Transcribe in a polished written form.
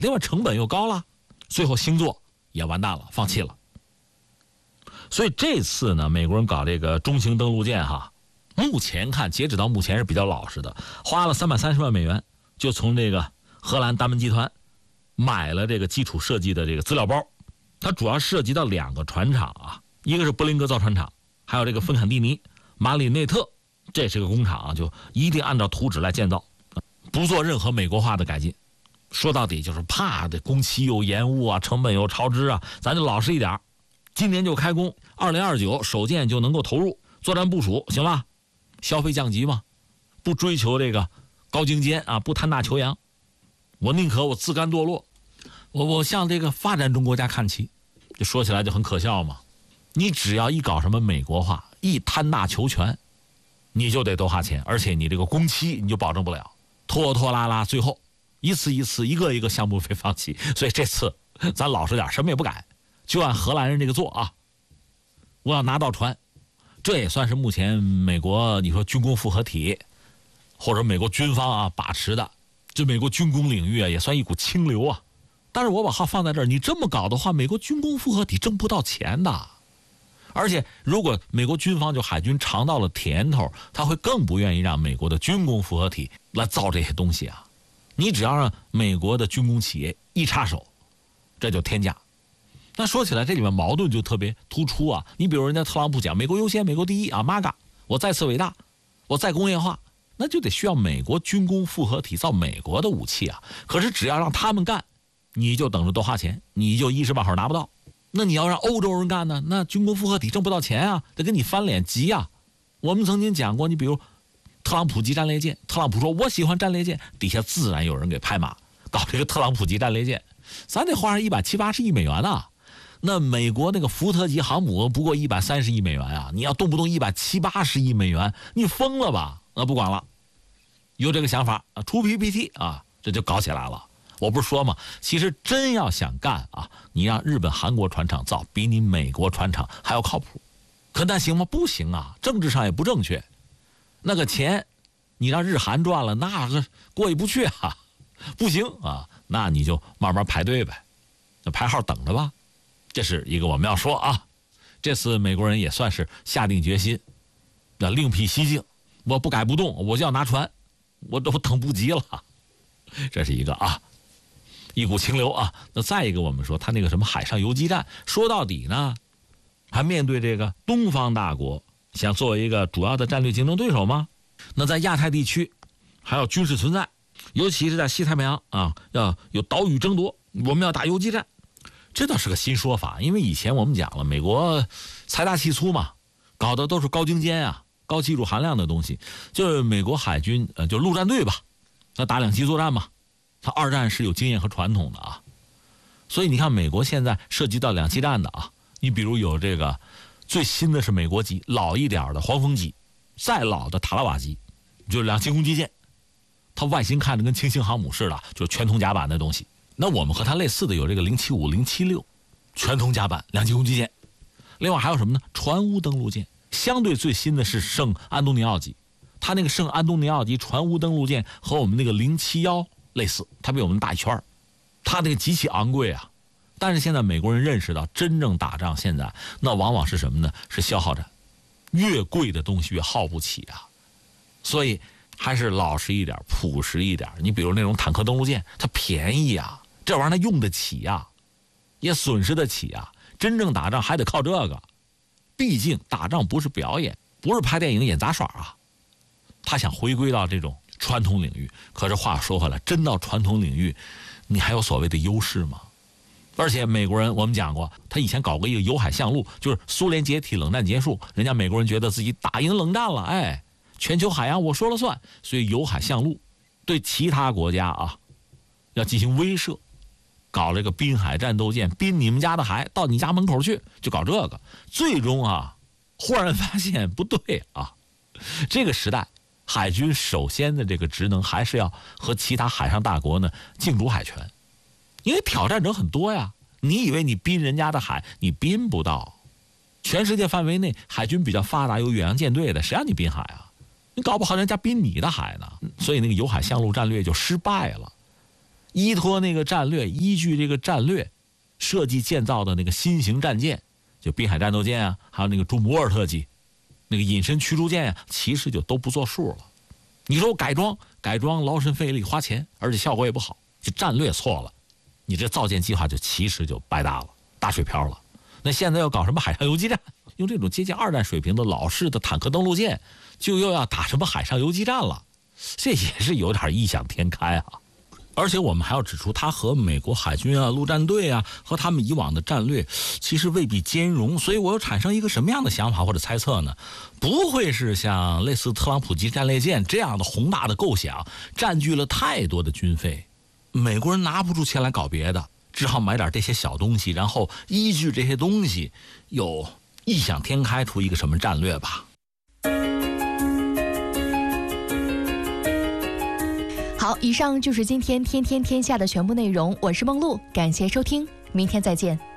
另外成本又高了，最后星座也完蛋了，放弃了。所以这次呢，美国人搞这个中型登陆舰哈，目前看截止到目前是比较老实的，花了330万美元，就从这个荷兰达门集团买了这个基础设计的这个资料包。它主要涉及到2个船厂啊，一个是柏林格造船厂，还有这个芬坎蒂尼马里内特，这是个工厂啊，就一定按照图纸来建造，不做任何美国化的改进。说到底就是怕这工期又延误啊，成本又超支啊，咱就老实一点，今年就开工，2029首舰就能够投入作战部署，行吧？消费降级嘛，不追求这个高精尖啊，不贪大求洋，我宁可我自甘堕落，我向这个发展中国家看齐。就说起来就很可笑嘛，你只要一搞什么美国化，一贪大求全，你就得多花钱，而且你这个工期你就保证不了，拖拖拉拉，最后一次一个一个项目被放弃。所以这次咱老实点，什么也不改，就按荷兰人这个做啊。我要拿到船，这也算是目前美国你说军工复合体或者美国军方啊把持的，这美国军工领域啊也算一股清流啊。但是我把话放在这儿，你这么搞的话，美国军工复合体挣不到钱的。而且如果美国军方就海军尝到了甜头，他会更不愿意让美国的军工复合体来造这些东西啊。你只要让美国的军工企业一插手，这就天价。那说起来这里面矛盾就特别突出啊。你比如人家特朗普讲美国优先，美国第一啊 ，MAGA， 我再次伟大，我再工业化，那就得需要美国军工复合体造美国的武器啊。可是只要让他们干，你就等着多花钱，你就一时半会儿拿不到。那你要让欧洲人干呢，那军工复合体挣不到钱啊，得跟你翻脸急啊。我们曾经讲过，你比如特朗普级战列舰，特朗普说我喜欢战列舰，底下自然有人给拍马，搞这个特朗普级战列舰，咱得花上170、180亿美元啊。那美国那个福特级航母不过130亿美元啊，你要动不动170、180亿美元，你疯了吧？那不管了，有这个想法啊，出 PPT 啊，这就搞起来了。我不是说嘛，其实真要想干啊，你让日本、韩国船厂造，比你美国船厂还要靠谱。可那行吗？不行啊，政治上也不正确。那个钱，你让日韩赚了，那个过意不去啊，不行啊，那你就慢慢排队呗，那排号等着吧。这是一个我们要说啊，这次美国人也算是下定决心，那另辟蹊径，我不改不动，我就要拿船，我等不及了。这是一个啊。一股清流啊。那再一个，我们说他那个什么海上游击战，说到底呢，还面对这个东方大国，想作为一个主要的战略竞争对手吗？那在亚太地区还有军事存在，尤其是在西太平洋啊，要有岛屿争夺，我们要打游击战。这倒是个新说法，因为以前我们讲了，美国财大气粗嘛，搞的都是高精尖啊、高技术含量的东西。就是美国海军就陆战队吧，他打两栖作战嘛，他二战是有经验和传统的啊。所以你看，美国现在涉及到两栖战的啊，你比如有这个最新的是美国级，老一点的黄蜂级，再老的塔拉瓦级，就是两栖攻击舰，它外形看着跟轻型航母似的，就是全铜甲板的东西。那我们和它类似的有这个075、076，全铜甲板两栖攻击舰。另外还有什么呢？船坞登陆舰，相对最新的是圣安东尼奥级，它那个圣安东尼奥级船坞登陆舰和我们那个071类似，它比我们大一圈，它那个极其昂贵啊。但是现在美国人认识到，真正打仗现在那往往是什么呢？是消耗战，越贵的东西越耗不起啊。所以还是老实一点，朴实一点。你比如那种坦克登陆舰，它便宜啊，这玩意儿它用得起啊，也损失得起啊。真正打仗还得靠这个，毕竟打仗不是表演，不是拍电影演杂耍啊。他想回归到这种传统领域，可是话说回来，真到传统领域，你还有所谓的优势吗？而且美国人我们讲过，他以前搞过一个友海项路，就是苏联解体、冷战结束，人家美国人觉得自己打赢冷战了，哎，全球海洋我说了算，所以友海项路对其他国家啊要进行威慑，搞这个滨海战斗舰，滨你们家的海到你家门口去，就搞这个。最终啊，忽然发现不对啊，这个时代海军首先的这个职能还是要和其他海上大国呢竞逐海权，因为挑战者很多呀。你以为你滨人家的海，你滨不到。全世界范围内海军比较发达有远洋舰队的，谁让你滨海啊？你搞不好人家滨你的海呢。所以那个友海项路战略就失败了。 依托那个战略，依据这个战略设计建造的那个新型战舰，就滨海战斗舰啊，还有那个朱姆沃尔特级那个隐身驱逐舰啊，其实就都不作数了。你说我改装劳神费力花钱，而且效果也不好，这战略错了，你这造舰计划就其实就白搭了，打水漂了。那现在要搞什么海上游击战，用这种接近二战水平的老式的坦克登陆舰，就又要打什么海上游击战了，这也是有点异想天开啊。而且我们还要指出，它和美国海军啊、陆战队啊，和他们以往的战略其实未必兼容。所以我又产生一个什么样的想法或者猜测呢？不会是像类似特朗普级战列舰这样的宏大的构想占据了太多的军费，美国人拿不出钱来搞别的，只好买点这些小东西，然后依据这些东西又异想天开出一个什么战略吧。 好，以上就是今天天天天下的全部内容，我是梦露，感谢收听，明天再见。